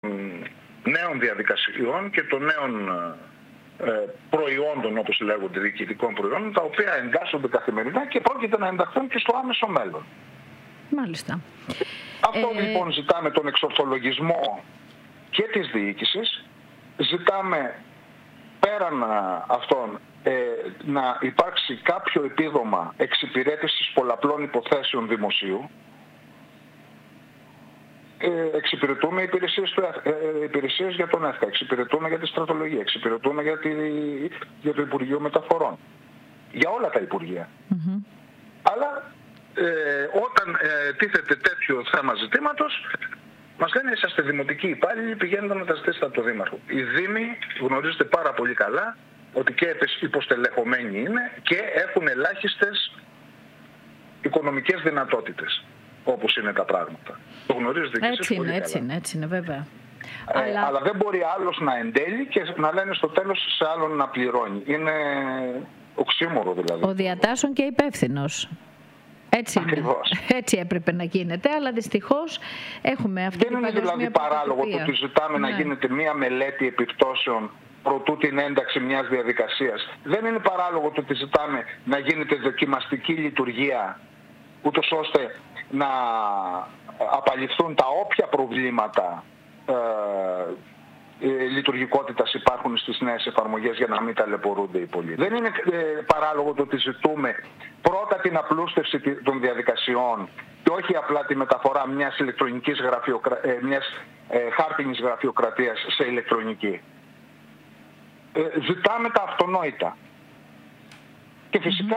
νέων διαδικασιών και των νέων προϊόντων, όπως λέγονται, διοικητικών προϊόντων, τα οποία εντάσσονται καθημερινά και πρόκειται να ενταχθούν και στο άμεσο μέλλον. Μάλιστα. Αυτό λοιπόν ζητάμε, τον εξορθολογισμό και της διοίκησης. Ζητάμε πέραν αυτών να υπάρξει κάποιο επίδομα εξυπηρέτησης πολλαπλών υποθέσεων δημοσίου. Εξυπηρετούμε υπηρεσίες για τον ΕΦΚΑ, εξυπηρετούμε για τη στρατολογία, εξυπηρετούμε για το Υπουργείο Μεταφορών, για όλα τα Υπουργεία. Αλλά όταν τίθεται τέτοιο θέμα ζητήματος, μας λένε είσαστε δημοτικοί υπάλληλοι, πηγαίνετε να τα ζητήσετε από το Δήμαρχο. Οι Δήμοι γνωρίζετε πάρα πολύ καλά ότι και υποστελεχωμένοι είναι και έχουν ελάχιστες οικονομικές δυνατότητες, όπως είναι τα πράγματα. Το γνωρίζετε και εσείς πολύ καλά. Έτσι είναι βέβαια. Αλλά δεν μπορεί άλλος να εντέλει και να λένε στο τέλος σε άλλον να πληρώνει. Είναι οξύμορο δηλαδή. Ο διατάσσων και υπεύθυνος. Έτσι έτσι έπρεπε να γίνεται, αλλά δυστυχώς έχουμε αυτή την παγκοσμία. Δεν είναι δηλαδή παράλογο το ότι ζητάμε να γίνεται μία μελέτη επιπτώσεων προτού την ένταξη μιας διαδικασίας. Δεν είναι παράλογο το ότι ζητάμε να γίνεται δοκιμαστική λειτουργία, ούτως ώστε να απαλληφθούν τα όποια προβλήματα λειτουργικότητας υπάρχουν στις νέες εφαρμογές για να μην ταλαιπωρούνται οι πολίτες. Δεν είναι παράλογο το ότι ζητούμε πρώτα την απλούστευση των διαδικασιών και όχι απλά τη μεταφορά μιας χάρτινης γραφειοκρατίας σε ηλεκτρονική. Ζητάμε τα αυτονόητα. Και φυσικά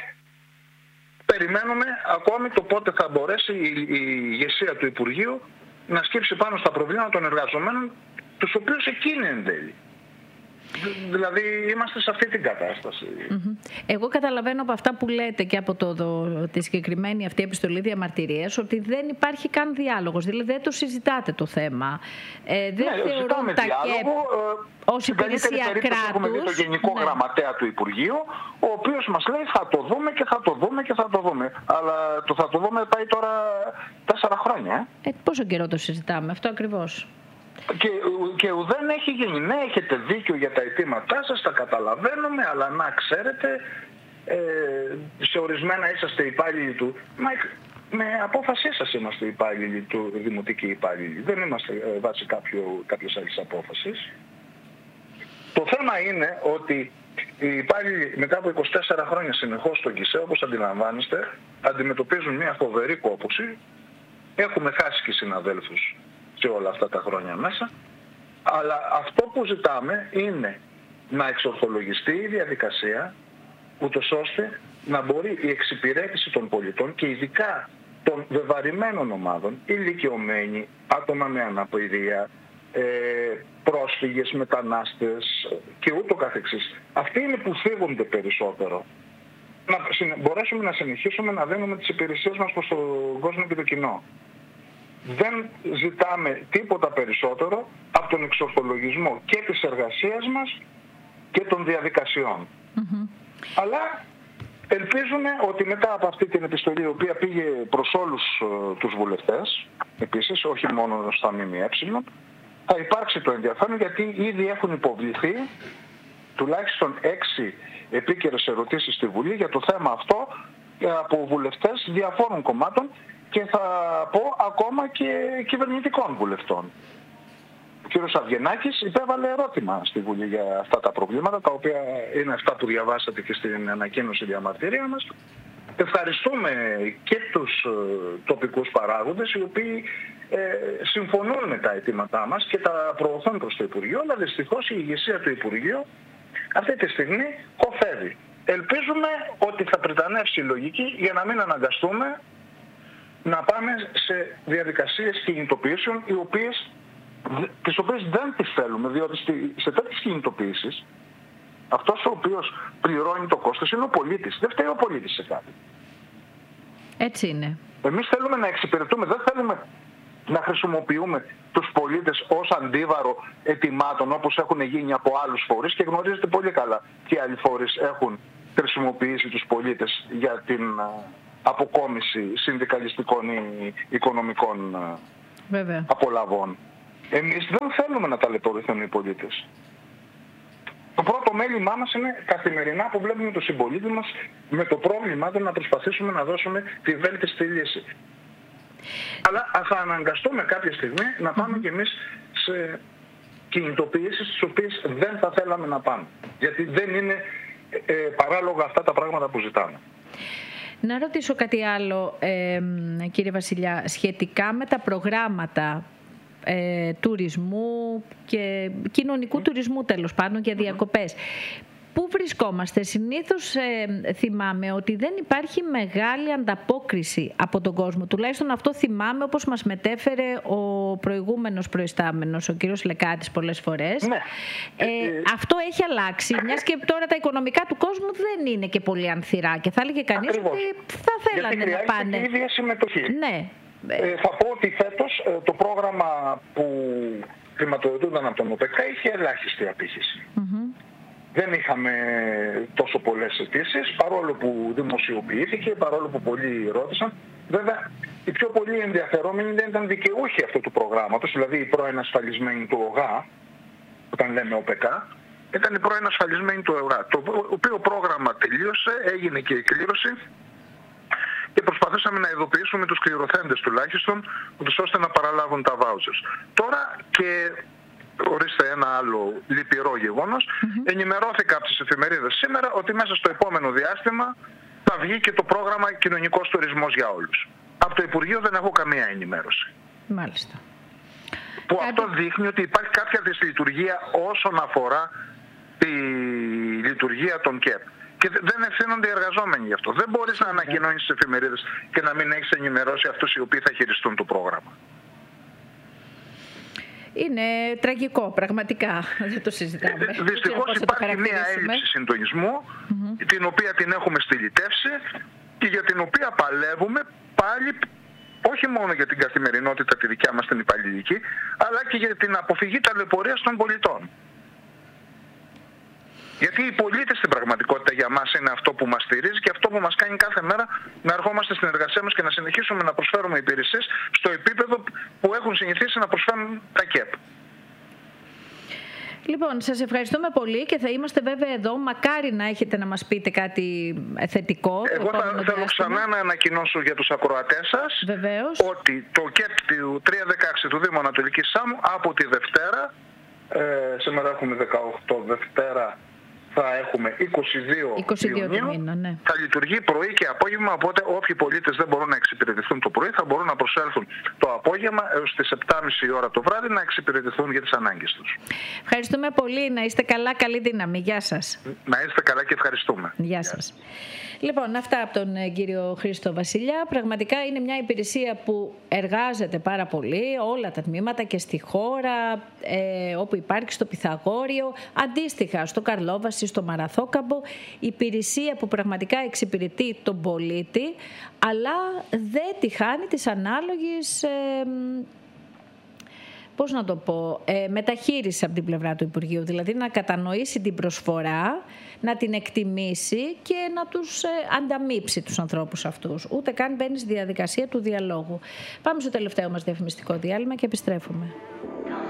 περιμένουμε ακόμη το πότε θα μπορέσει η ηγεσία του Υπουργείου να σκύψει πάνω στα προβλήματα των εργαζομένων, τους οποίους εκείνοι εν τέλει. Δηλαδή είμαστε σε αυτή την κατάσταση. Εγώ καταλαβαίνω από αυτά που λέτε και από τη συγκεκριμένη αυτή επιστολή διαμαρτυρίας ότι δεν υπάρχει καν διάλογος. Δηλαδή δεν το συζητάτε το θέμα. Δεν θεωρούν τα ΚΕΠ ως υπηρεσία κράτους. Έχουμε δει το Γενικό Γραμματέα του Υπουργείου, ο οποίος μας λέει θα το δούμε και θα το δούμε και θα το δούμε. Αλλά το θα το δούμε πάει τώρα 4 χρόνια. Πόσο καιρό το συζητάμε αυτό ακριβώς? Και ουδέν έχει γίνει. Ναι, έχετε δίκιο για τα αιτήματά σας, τα καταλαβαίνουμε, αλλά να ξέρετε, σε ορισμένα είσαστε υπάλληλοι του. Με απόφασή σας είμαστε υπάλληλοι του, δημοτικοί υπάλληλοι. Δεν είμαστε βάσει κάποιες άλλες απόφασης. Το θέμα είναι ότι οι υπάλληλοι μετά από 24 χρόνια συνεχώς στον ΚΙΣΕ, όπως αντιλαμβάνεστε, αντιμετωπίζουν μια φοβερή κόπωση. Έχουμε χάσει και συναδέλφους σε όλα αυτά τα χρόνια μέσα, αλλά αυτό που ζητάμε είναι να εξορθολογιστεί η διαδικασία, ούτως ώστε να μπορεί η εξυπηρέτηση των πολιτών και ειδικά των βεβαρημένων ομάδων, ηλικιωμένοι, άτομα με αναπηρία, πρόσφυγες, μετανάστες και ούτω καθεξής. Αυτοί είναι που φύγονται περισσότερο. Να μπορέσουμε να συνεχίσουμε να δίνουμε τις υπηρεσίες μας προς τον κόσμο και το κοινό. Δεν ζητάμε τίποτα περισσότερο από τον εξορθολογισμό και της εργασίας μας και των διαδικασιών. Αλλά ελπίζουμε ότι μετά από αυτή την επιστολή, η οποία πήγε προς όλους τους βουλευτές, επίσης, όχι μόνο στα ΜΜΕ, θα υπάρξει το ενδιαφέρον, γιατί ήδη έχουν υποβληθεί τουλάχιστον 6 επίκαιρες ερωτήσεις στη Βουλή για το θέμα αυτό από βουλευτές διαφόρων κομμάτων και θα πω ακόμα και κυβερνητικών βουλευτών. Ο κ. Αυγενάκης υπέβαλε ερώτημα στη Βουλή για αυτά τα προβλήματα, τα οποία είναι αυτά που διαβάσατε και στην ανακοίνωση διαμαρτυρία μας. Ευχαριστούμε και τους τοπικούς παράγοντες, οι οποίοι συμφωνούν με τα αιτήματά μας και τα προωθούν προς το Υπουργείο, αλλά δυστυχώς η ηγεσία του Υπουργείου αυτή τη στιγμή κοφεύει. Ελπίζουμε ότι θα πριτανεύσει η λογική για να μην αναγκαστούμε να πάμε σε διαδικασίες κινητοποιήσεων τις οποίες δεν τις θέλουμε, διότι σε τέτοιες κινητοποιήσεις αυτός ο οποίος πληρώνει το κόστος είναι ο πολίτης. Δεν φταίει ο πολίτης σε κάτι. Έτσι είναι. Εμείς θέλουμε να εξυπηρετούμε, δεν θέλουμε να χρησιμοποιούμε τους πολίτες ως αντίβαρο αιτημάτων όπως έχουν γίνει από άλλους φορείς, και γνωρίζετε πολύ καλά τι άλλοι φορείς έχουν χρησιμοποιήσει τους πολίτες για την αποκόμιση συνδικαλιστικών ή οικονομικών απολαβών. Εμείς δεν θέλουμε να ταλαιπωρηθούν οι πολίτες. Το πρώτο μέλημά μας είναι καθημερινά που βλέπουμε τον συμπολίτη μας με το πρόβλημά του να προσπαθήσουμε να δώσουμε τη βέλτιστη λύση. Αλλά θα αναγκαστούμε κάποια στιγμή να πάμε κι εμείς σε κινητοποιήσεις τις οποίες δεν θα θέλαμε να πάμε. Γιατί δεν είναι παράλογα αυτά τα πράγματα που ζητάμε. Να ρωτήσω κάτι άλλο, κύριε Βασιλιά, σχετικά με τα προγράμματα τουρισμού και κοινωνικού τουρισμού τέλος πάντων για διακοπές. Πού βρισκόμαστε? Συνήθως θυμάμαι ότι δεν υπάρχει μεγάλη ανταπόκριση από τον κόσμο. Τουλάχιστον αυτό θυμάμαι, όπως μας μετέφερε ο προηγούμενος προϊστάμενος, ο κύριος Λεκάτης, πολλές φορές. Ναι. Αυτό έχει αλλάξει, μιας και τώρα τα οικονομικά του κόσμου δεν είναι και πολύ ανθυρά. Και θα έλεγε κανείς ότι θα θέλανε να πάνε. Γιατί η ίδια συμμετοχή. Ναι. Θα πω ότι φέτος το πρόγραμμα που χρηματοδοτούνταν από τον ΟΠΕΚΑ είχε ελάχιστη απήχηση. Δεν είχαμε τόσο πολλές αιτήσεις, παρόλο που δημοσιοποιήθηκε, παρόλο που πολλοί ρώτησαν. Βέβαια, οι πιο πολλοί ενδιαφερόμενοι δεν ήταν δικαιούχοι αυτού του προγράμματος, δηλαδή οι πρώην ασφαλισμένοι του ΟΓΑ, όταν λέμε ΟΠΕΚΑ, ήταν οι πρώην ασφαλισμένοι του ΟΓΑ. Το οποίο πρόγραμμα τελείωσε, έγινε και η κλήρωση και προσπαθήσαμε να ειδοποιήσουμε τους κληρωθέντες τουλάχιστον, ώστε να παραλάβουν τα vouchers. Τώρα και ορίστε ένα άλλο λυπηρό γεγονός, ενημερώθηκα από τις εφημερίδες σήμερα ότι μέσα στο επόμενο διάστημα θα βγει και το πρόγραμμα Κοινωνικός Τουρισμός για όλους. Από το Υπουργείο δεν έχω καμία ενημέρωση. Μάλιστα. Που αυτό δείχνει ότι υπάρχει κάποια δυσλειτουργία όσον αφορά τη λειτουργία των ΚΕΠ. Και δεν ευθύνονται οι εργαζόμενοι γι' αυτό. Δεν μπορείς να ανακοινώνεις στις εφημερίδες και να μην έχεις ενημερώσει αυτούς οι οποίοι θα χειριστούν το πρόγραμμα. Είναι τραγικό, πραγματικά. Δεν το συζητάμε. Δυστυχώς υπάρχει μια έλλειψη συντονισμού, την οποία την έχουμε στυλιτεύσει και για την οποία παλεύουμε πάλι, όχι μόνο για την καθημερινότητα τη δικιά μας την υπαλληλική, αλλά και για την αποφυγή ταλαιπωρίας των πολιτών. Γιατί οι πολίτες στην πραγματικότητα για μας είναι αυτό που μας στηρίζει και αυτό που μας κάνει κάθε μέρα να ερχόμαστε στην εργασία μας και να συνεχίσουμε να προσφέρουμε υπηρεσίες στο επίπεδο που έχουν συνηθίσει να προσφέρουν τα ΚΕΠ. Λοιπόν, σας ευχαριστούμε πολύ και θα είμαστε βέβαια εδώ. Μακάρι να έχετε να μας πείτε κάτι θετικό. Εγώ θέλω ξανά να ανακοινώσω για τους ακροατές σας ότι το ΚΕΠ του 316 του Δήμου Ανατολικής Σάμου από τη Δευτέρα, σήμερα έχουμε 18 Δευτέρα, θα έχουμε 22 Ιουνίου, θα λειτουργεί πρωί και απόγευμα, οπότε όποιοι πολίτες δεν μπορούν να εξυπηρετηθούν το πρωί θα μπορούν να προσέλθουν το απόγευμα έως τις 7.30 ώρα το βράδυ να εξυπηρετηθούν για τις ανάγκες τους. Ευχαριστούμε πολύ. Να είστε καλά, καλή δύναμη. Γεια σας. Να είστε καλά και ευχαριστούμε. Γεια σας. Λοιπόν, αυτά από τον κύριο Χρήστο Βασιλιά. Πραγματικά είναι μια υπηρεσία που εργάζεται πάρα πολύ, όλα τα τμήματα και στη χώρα, όπου υπάρχει στο Πυθαγόριο, αντίστοιχα στο Καρλόβαση, στο Μαραθόκαμπο. Υπηρεσία που πραγματικά εξυπηρετεί τον πολίτη, αλλά δεν τη χάνει της ανάλογης, πώς να το πω, μεταχείριση από την πλευρά του Υπουργείου. Δηλαδή να κατανοήσει την προσφορά, να την εκτιμήσει και να τους ανταμείψει τους ανθρώπους αυτούς. Ούτε καν μπαίνει στη διαδικασία του διαλόγου. Πάμε στο τελευταίο μας διαφημιστικό διάλειμμα και επιστρέφουμε.